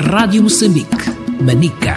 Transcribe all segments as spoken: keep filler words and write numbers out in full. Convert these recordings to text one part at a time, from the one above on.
Rádio Moçambique, Manica.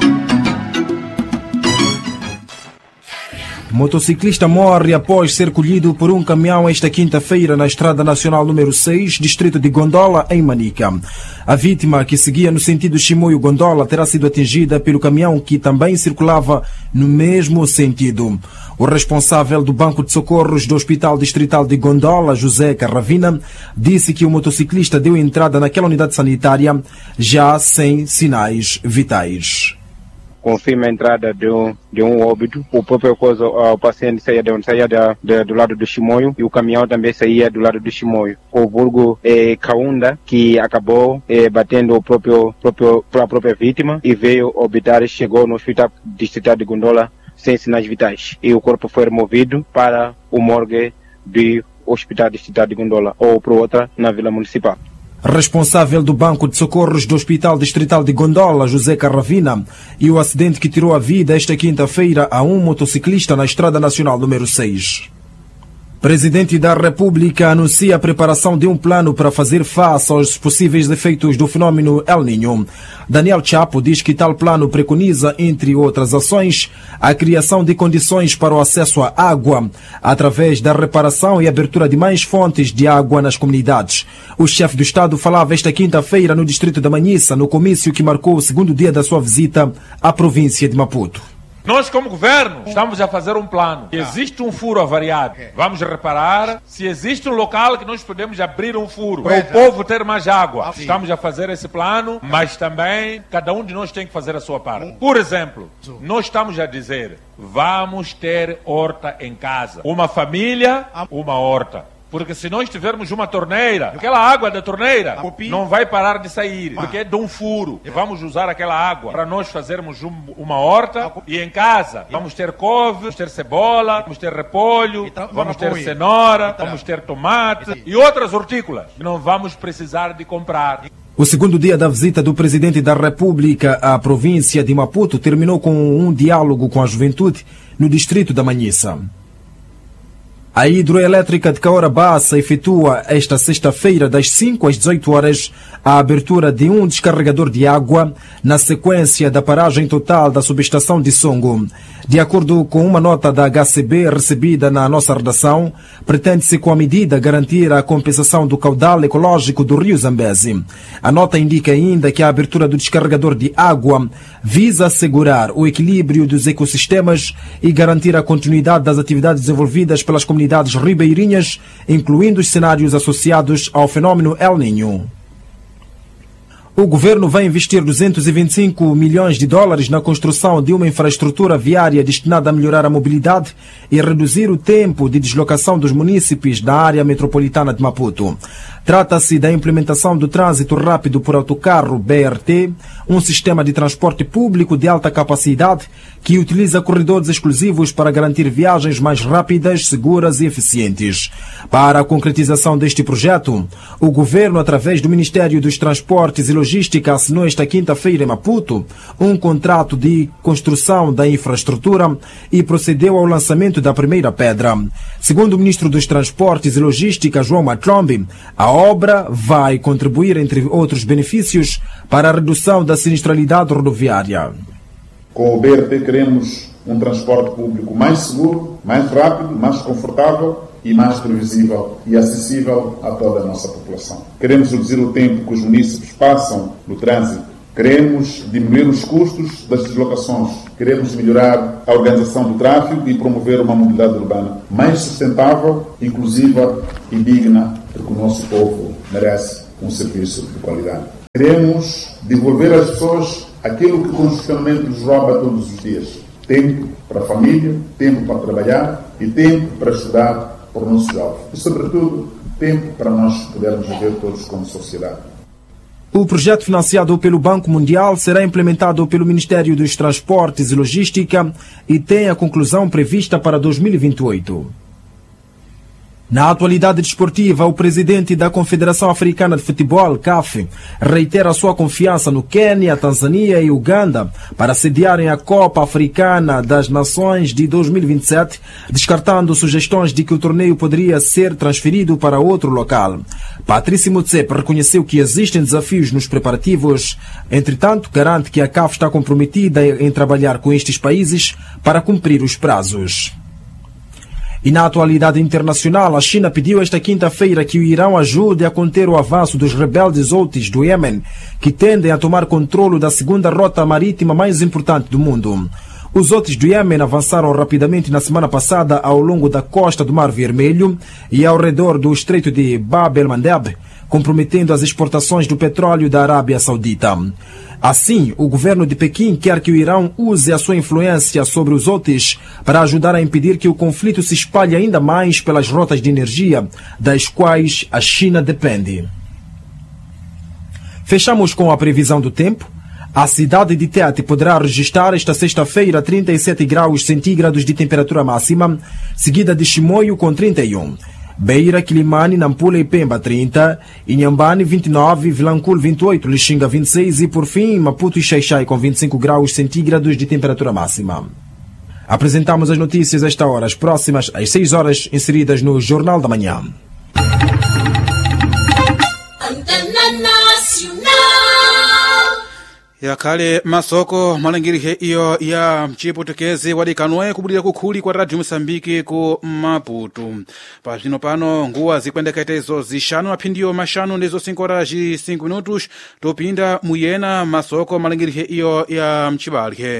Motociclista morre após ser colhido por um caminhão esta quinta-feira na Estrada Nacional número seis, distrito de Gondola, em Manica. A vítima, que seguia no sentido Chimoio-Gondola, terá sido atingida pelo caminhão que também circulava no mesmo sentido. O responsável do Banco de Socorros do Hospital Distrital de Gondola, José Carravina, disse que o motociclista deu entrada naquela unidade sanitária já sem sinais vitais. Confirma a entrada de um, de um óbito. O próprio coisa, o paciente saía, de, saía de, de, do lado do Chimoio e o caminhão também saía do lado do Chimoio. O vulgo é, Kaunda, que acabou é, batendo o próprio, próprio, a própria vítima e veio óbitar, chegou no Hospital Distrital de Gondola sem sinais vitais. E o corpo foi removido para o morgue do Hospital Distrital de Gondola ou para outra na Vila Municipal. Responsável do Banco de Socorros do Hospital Distrital de Gondola, José Carravina, e o acidente que tirou a vida esta quinta-feira a um motociclista na Estrada Nacional número seis. Presidente da República anuncia a preparação de um plano para fazer face aos possíveis efeitos do fenômeno El Niño. Daniel Chapo diz que tal plano preconiza, entre outras ações, a criação de condições para o acesso à água, através da reparação e abertura de mais fontes de água nas comunidades. O chefe do Estado falava esta quinta-feira no distrito da Manhissa, no comício que marcou o segundo dia da sua visita à província de Maputo. Nós, como governo, estamos a fazer um plano. Se existe um furo avariado, vamos reparar. Se existe um local que nós podemos abrir um furo para o povo ter mais água, estamos a fazer esse plano, mas também cada um de nós tem que fazer a sua parte. Por exemplo, nós estamos a dizer, vamos ter horta em casa. Uma família, uma horta. Porque se nós tivermos uma torneira, aquela água da torneira não vai parar de sair, porque é de um furo. E vamos usar aquela água para nós fazermos um, uma horta. E em casa vamos ter couve, vamos ter cebola, vamos ter repolho, vamos ter cenoura, vamos ter tomate e outras hortícolas. Não vamos precisar de comprar. O segundo dia da visita do Presidente da República à província de Maputo terminou com um diálogo com a juventude no distrito da Manhissa. A hidroelétrica de Caora Bassa efetua esta sexta-feira, das cinco às dezoito horas, a abertura de um descarregador de água na sequência da paragem total da subestação de Songo. De acordo com uma nota da H C B recebida na nossa redação, pretende-se com a medida garantir a compensação do caudal ecológico do rio Zambeze. A nota indica ainda que a abertura do descarregador de água visa assegurar o equilíbrio dos ecossistemas e garantir a continuidade das atividades desenvolvidas pelas comunidades ribeirinhas, incluindo os cenários associados ao fenômeno El Niño. O governo vai investir duzentos e vinte e cinco milhões de dólares na construção de uma infraestrutura viária destinada a melhorar a mobilidade e reduzir o tempo de deslocação dos munícipes da área metropolitana de Maputo. Trata-se da implementação do trânsito rápido por autocarro B R T, um sistema de transporte público de alta capacidade que utiliza corredores exclusivos para garantir viagens mais rápidas, seguras e eficientes. Para a concretização deste projeto, o governo, através do Ministério dos Transportes e Logística, assinou esta quinta-feira em Maputo um contrato de construção da infraestrutura e procedeu ao lançamento da primeira pedra. Segundo o Ministro dos Transportes e Logística, João Matlombe, a obra vai contribuir, entre outros benefícios, para a redução da sinistralidade rodoviária. Com o B R T queremos um transporte público mais seguro, mais rápido, mais confortável e mais previsível e acessível a toda a nossa população. Queremos reduzir o tempo que os munícipes passam no trânsito. Queremos diminuir os custos das deslocações. Queremos melhorar a organização do tráfego e promover uma mobilidade urbana mais sustentável, inclusiva e digna, porque o nosso povo merece um serviço de qualidade. Queremos devolver às pessoas aquilo que o congestionamento nos rouba todos os dias. Tempo para a família, tempo para trabalhar e tempo para estudar para os nossos jovens. E, sobretudo, tempo para nós podermos viver todos como sociedade. O projeto financiado pelo Banco Mundial será implementado pelo Ministério dos Transportes e Logística e tem a conclusão prevista para dois mil e vinte e oito. Na atualidade desportiva, o presidente da Confederação Africana de Futebol, C A F, reitera sua confiança no Quênia, Tanzânia e Uganda para sediarem a Copa Africana das Nações de dois mil e vinte e sete, descartando sugestões de que o torneio poderia ser transferido para outro local. Patrice Motsepe reconheceu que existem desafios nos preparativos, entretanto, garante que a C A F está comprometida em trabalhar com estes países para cumprir os prazos. E na atualidade internacional, a China pediu esta quinta-feira que o Irão ajude a conter o avanço dos rebeldes Houthis do Iêmen, que tendem a tomar controle da segunda rota marítima mais importante do mundo. Os Houthis do Iêmen avançaram rapidamente na semana passada ao longo da costa do Mar Vermelho e ao redor do Estreito de Bab el-Mandeb, comprometendo as exportações do petróleo da Arábia Saudita. Assim, o governo de Pequim quer que o Irão use a sua influência sobre os Houthis para ajudar a impedir que o conflito se espalhe ainda mais pelas rotas de energia, das quais a China depende. Fechamos com a previsão do tempo. A cidade de Tete poderá registrar esta sexta-feira trinta e sete graus centígrados de temperatura máxima, seguida de Chimoio com trinta e um. Beira, Quilimane, Nampula e Pemba trinta, Inhambane vinte e nove, Vilanculo vinte e oito, Lixinga vinte e seis e por fim Maputo e Xai-Xai com vinte e cinco graus centígrados de temperatura máxima. Apresentamos as notícias a esta hora, as próximas às seis horas, inseridas no Jornal da Manhã. Yakale masoko malangiri iyo ya mchiputekezi wadikanwe kubulira kukhuli kwa Radio Mosambiki ku Maputo. Pazino pano nguwa zikwendekete zishanu aphindiyo mashanu ndizo cinco horas e cinco minutos topinda muyena masoko malangiri iyo ya mchibalike.